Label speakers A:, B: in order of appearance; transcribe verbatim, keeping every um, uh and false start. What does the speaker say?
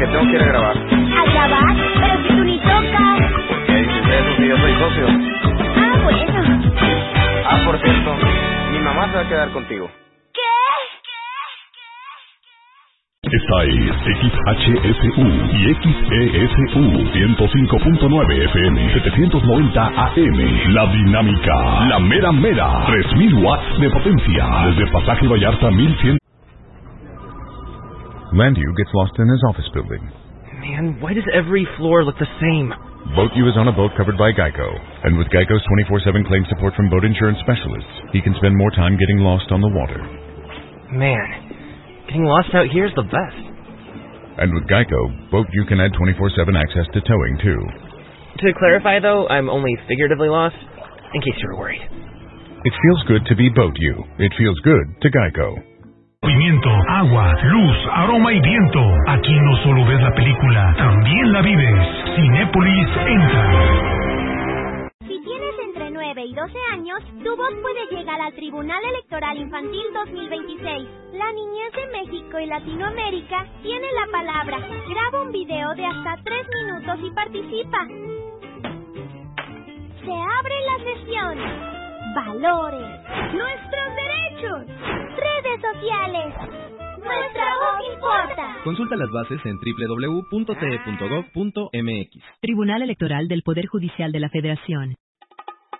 A: que tengo que ir a grabar.
B: ¿A grabar? Pero si tú ni tocas.
A: ¿Qué dices de eso si yo soy socio?
B: Ah, bueno.
A: Ah, por cierto, mi mamá se va a quedar contigo.
C: Esta es X H S U y X E S U ciento cinco punto nueve F M, setecientos noventa A M. La dinámica, la mera mera, tres mil watts de potencia. Desde Pasaje Vallarta mil cien.
D: Landu gets lost in his office building.
E: Man, why does every floor look the same?
D: Boat U is on a boat covered by Geico. And with Geico's twenty-four seven claim support from boat insurance specialists, he can spend more time getting lost on the water.
E: Man, getting lost out here is the best.
D: And with Geico, Boat U can add twenty-four seven access to towing, too.
E: To clarify, though, I'm only figuratively lost, in case you were worried.
D: It feels good to be Boat U. It feels good to Geico.
F: Movimiento, agua, luz, aroma y viento. Aquí no solo ves la película, también la vives. Cinépolis entra.
B: Si tienes entre nueve y doce años, tu voz puede llegar al Tribunal Electoral Infantil dos mil veintiséis. La niñez de México y Latinoamérica tiene la palabra. Graba un video de hasta tres minutos y participa. Se abre la sesión. Valores. Nuestros derechos. Redes sociales. Nuestra voz importa.
G: Consulta las bases en doble u doble u doble u punto t e punto gov punto m x.
H: Tribunal Electoral del Poder Judicial de la Federación.